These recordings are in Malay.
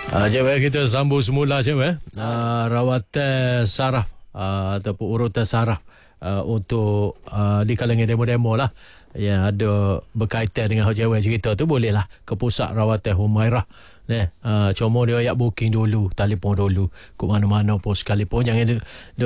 Cik, kita sambung semula cik. Rawatan saraf ataupun urutan saraf untuk di kalangan demo-demo lah yang ada berkaitan dengan cik cerita tu, bolehlah ke pusat rawatan Humairah. Cuma dia ayak booking dulu, telefon dulu ke mana-mana pun sekalipun, jangan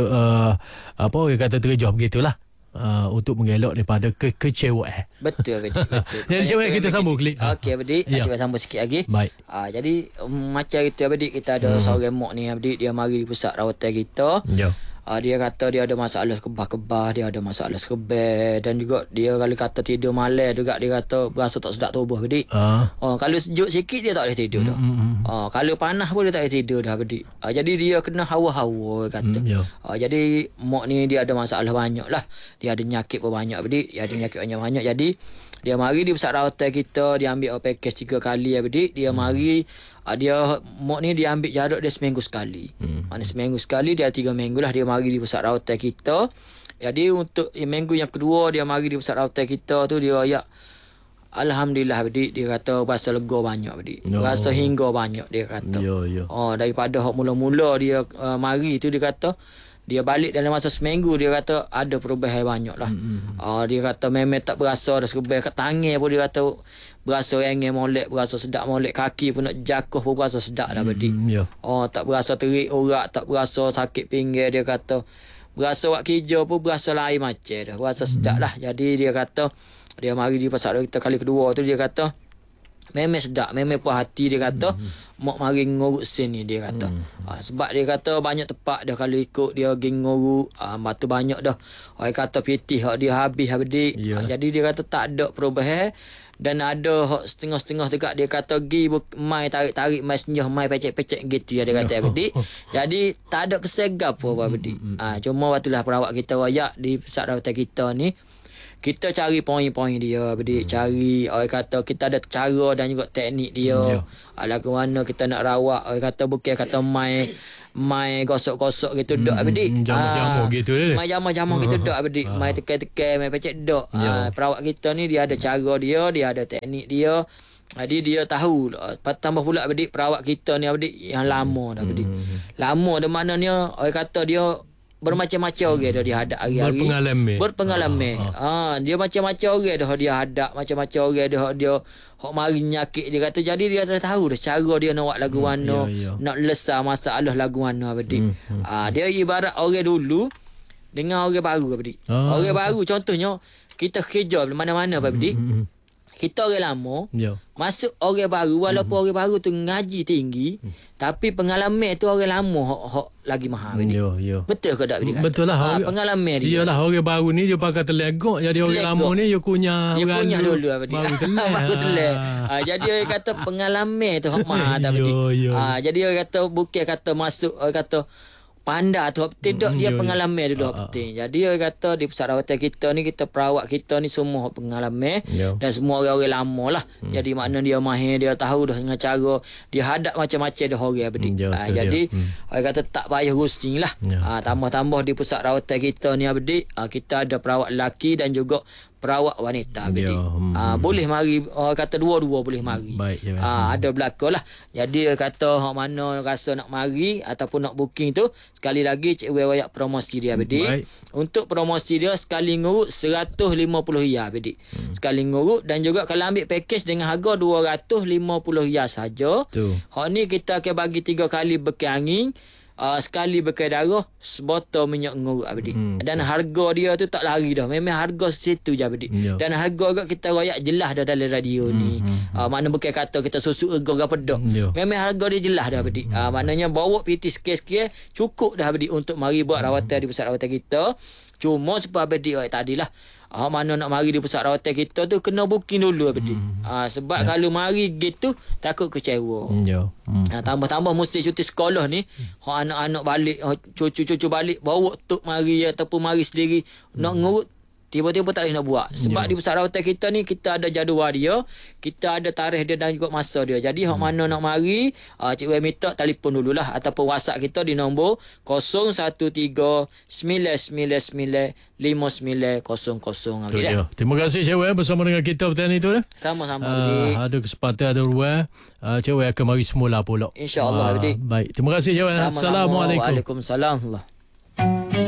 apa orang kata terjah begitulah. Untuk mengelak daripada kekecewaan. Betul. Jadi cik, kita sambung klik. Okey Abdi, cuba sambung sikit lagi. Baik. Jadi macam itu Abdi, kita ada seorang mak ni Abdi, dia mari di pusat rawatan kita. Ya. Dia kata dia ada masalah kebah-kebah, dia ada masalah skebel, dan juga dia kalau kata tidur malam juga dia kata berasa tak sedap tubuh Abdi. Kalau sejuk sikit dia tak boleh tidur dah. Kalau panas pun dia tak boleh tidur dah Abdi. Jadi dia kena hawa-hawa kata. Jadi mak ni dia ada masalah banyak lah. Dia ada nyakit pun banyak Abdi. Dia ada nyakit banyak-banyak. Jadi dia mari di pusat rawatan kita, dia ambil package 3 kali Abdi. Dia mari dia mak ni dia ambil jarak dia seminggu sekali. Mana seminggu sekali, dia 3 minggu lah dia mari di pusat rawatan kita. Jadi untuk minggu yang kedua dia mari di pusat rawatan kita tu, dia ayak alhamdulillah Abdi, dia kata berasa lega banyak Abdi. Berasa hingga banyak dia kata. Daripada mula-mula dia mari tu, dia kata dia balik dalam masa seminggu, dia kata ada perubahan banyak lah. Dia kata memang tak berasa dah sebab kat tangan pun dia kata berasa angin molek, berasa sedap molek, kaki pun nak jakuh pun berasa sedap dah Abdi. Tak berasa terik urat, tak berasa sakit pinggir, dia kata berasa wak kerja pun berasa lain macam dah, berasa sedap lah. Jadi dia kata dia mari di pasar kita kali kedua tu, dia kata memang sedap, memang puas hati. Dia kata mak mari ngurut sini, dia kata. Sebab dia kata banyak tempat dah kalau ikut dia pergi ngurut, batu banyak dah. Orang kata pitih hak dia habis Abdi. Jadi dia kata tak ada perubahan. Dan ada hak setengah-setengah dekat, dia kata pergi mai tarik-tarik, mai senjah, mai pecek-pecek gitu ya, dia kata Abdi. Jadi tak ada kesegap pun Abdi. Cuma waktulah perawat kita rayak di pusat rawatan kita ni, kita cari poin-poin dia Abdi. Cari, orang kata kita ada cara dan juga teknik dia. Lagu mana kita nak rawat, orang kata bukan kata mai gosok-gosok gitu dak Abdi. Jamur gitu je. Mai jamur gitu dak Abdi. Mai tekan-tekan, mai pecek dak. Perawat kita ni dia ada cara dia ada teknik dia. Jadi dia tahu. Tambah pula Abdi, perawat kita ni Abdi yang lama dah Abdi. Lama di mana ni orang kata dia bermacam-macam orang dah dia hadap hari-hari. Berpengalaman. Dia macam-macam orang dah dia hadap, macam-macam orang dah dia hok mari nyakit, dia kata. Jadi dia dah tahu dah cara dia nak buat lagu mana, nak lesah masalah lagu mana Abdi. Dia ibarat orang dulu dengan orang baru Abdi. Orang baru contohnya kita kerja mana-mana Abdi. Kita orang lama masuk orang baru, walaupun orang baru tu ngaji tinggi, tapi pengalaman tu orang lama hok lagi mahal Abdi. Betul ke tak Abdi? Betul lah. Pengalaman dia. Iyalah, orang baru ni dia pakai telegok, jadi orang lama ni dia kunyah dulu Abdi. Baru teleg. Jadi orang kata pengalaman tu hok mahal Abdi. Jadi orang kata bukan kata masuk, orang kata pandai tu tidak, dia pengalaman dulu penting. Jadi dia kata di pusat rawatan kita ni, kita perawat kita ni semua pengalaman dan semua orang-orang lama lah. Jadi makna dia mahir, dia tahu dah dengan cara dia hadap macam-macam dah orang Abdi. Jadi orang kata tak payah rusing lah. Tambah-tambah di pusat rawatan kita ni Abdi, kita ada perawat lelaki dan juga perawat wanita Abdi. Boleh mari, kata dua-dua boleh mari. Ada berlaku lah. Jadi kata hak mana rasa nak mari ataupun nak booking tu, sekali lagi Cik Wayak promosi dia Abdi. Untuk promosi dia sekali ngurut RM150 Abdi. Sekali ngurut, dan juga kalau ambil package dengan harga RM250 saja. Hak ni kita akan bagi 3 kali bekal angin, sekali bekal darah, sebotol minyak ngurut Abdi. Dan harga dia tu tak lari dah, memang harga situ je Abdi. Dan harga agak kita royak jelas dah dalam radio ni. Mana bukan kata kita susuk ego ke pedak. Memang harga dia jelas dah Abdi. Maknanya bawa PT sikit-sikit cukup dah Abdi untuk mari buat rawatan di pusat rawatan kita. Cuma sebab Abdi tadilah, mana nak mari di pusat rawatan kita tu kena booking dulu Abdi. Sebab kalau mari gitu takut kecewa. Tambah-tambah mesti cuti sekolah ni, anak-anak balik, cucu-cucu balik bawa tok mari ataupun mari sendiri nak ngurut tiba-tiba tak boleh nak buat. Sebab di pusat rawatan kita ni, kita ada jadual dia, kita ada tarikh dia dan juga masa dia. Jadi hok mana nak mari, Cik Wei minta telefon dululah ataupun WhatsApp kita di nombor 0139995900. Terima kasih Cik Wei bersama dengan kita petang itu dah. Sama-sama. Ada kesempatan, ada ruang, Cik Wei akan mari semula pula. InsyaAllah. Baik, terima kasih Cik Wei. Sama-sama. Assalamualaikum. Waalaikumsalam.